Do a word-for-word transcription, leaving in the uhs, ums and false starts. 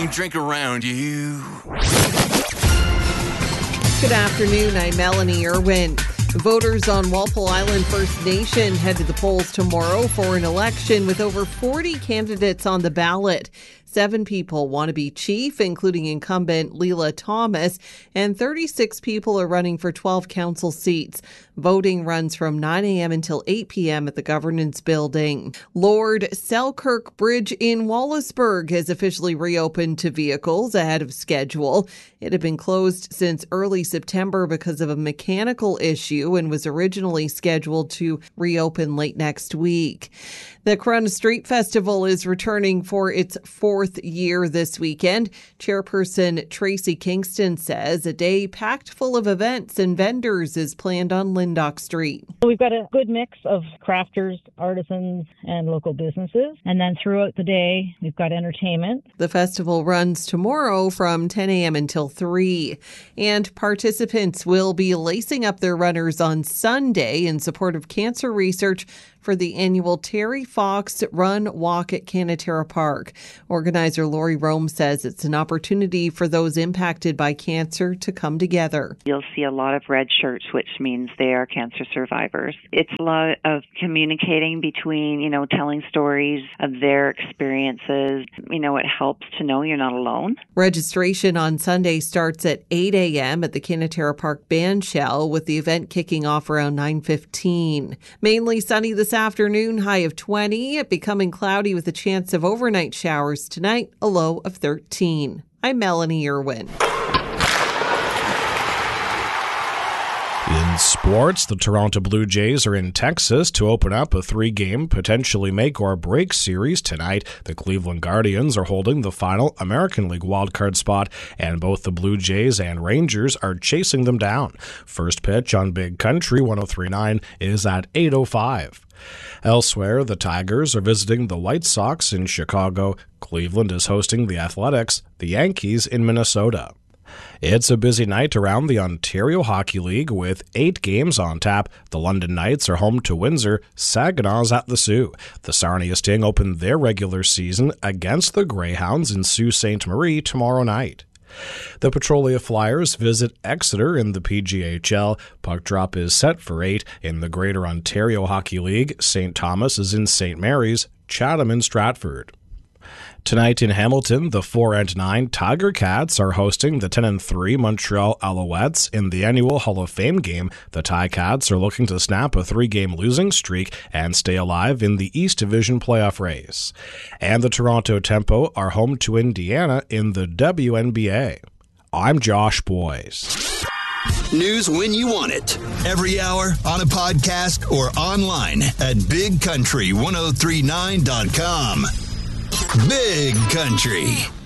don't drink around you. Good afternoon. I'm Melanie Irwin. Voters on Walpole Island First Nation head to the polls tomorrow for an election with over forty candidates on the ballot. Seven people want to be chief, including incumbent Leela Thomas, and thirty-six people are running for twelve council seats. Voting runs from nine a.m. until eight p.m. at the Governance Building. Lord Selkirk Bridge in Wallaceburg has officially reopened to vehicles ahead of schedule. It had been closed since early September because of a mechanical issue and was originally scheduled to reopen late next week. The Corunna Street Festival is returning for its fourth year this weekend. Chairperson Tracy Kingston says a day packed full of events and vendors is planned on Lyndoch Street. We've got a good mix of crafters, artisans, and local businesses. And then throughout the day, we've got entertainment. The festival runs tomorrow from ten a.m. until three. And participants will be lacing up their runners on Sunday in support of cancer research for the annual Terry Fox Run Walk at Canatera Park. Organizer Lori Rome says it's an opportunity for those impacted by cancer to come together. You'll see a lot of red shirts, which means they are cancer survivors. It's a lot of communicating between, you know, telling stories of their experiences. You know, it helps to know you're not alone. Registration on Sunday starts at eight a.m. at the Canatera Park Bandshell, with the event kicking off around nine fifteen. Mainly sunny this afternoon, high of twenty, becoming cloudy with a chance of overnight showers tonight, a low of thirteen. I'm Melanie Irwin. In sports, the Toronto Blue Jays are in Texas to open up a three-game, potentially make-or-break series tonight. The Cleveland Guardians are holding the final American League wildcard spot, and both the Blue Jays and Rangers are chasing them down. First pitch on Big Country one oh three point nine is at eight oh five. Elsewhere, the Tigers are visiting the White Sox in Chicago. Cleveland is hosting the Athletics, the Yankees in Minnesota. It's a busy night around the Ontario Hockey League with eight games on tap. The London Knights are home to Windsor. Saginaw's at the Sault. The Sarnia Sting open their regular season against the Greyhounds in Sault Ste. Marie tomorrow night. The Petrolia Flyers visit Exeter in the P G H L. Puck drop is set for eight. In the Greater Ontario Hockey League, Saint Thomas is in Saint Mary's, Chatham in Stratford. Tonight in Hamilton, the four and nine Tiger Cats are hosting the ten and three Montreal Alouettes in the annual Hall of Fame game. The Ticats are looking to snap a three-game losing streak and stay alive in the East Division playoff race. And the Toronto Tempo are home to Indiana in the W N B A. I'm Josh Boyes. News when you want it. Every hour, on a podcast, or online at big country ten thirty-nine dot com. Big Country.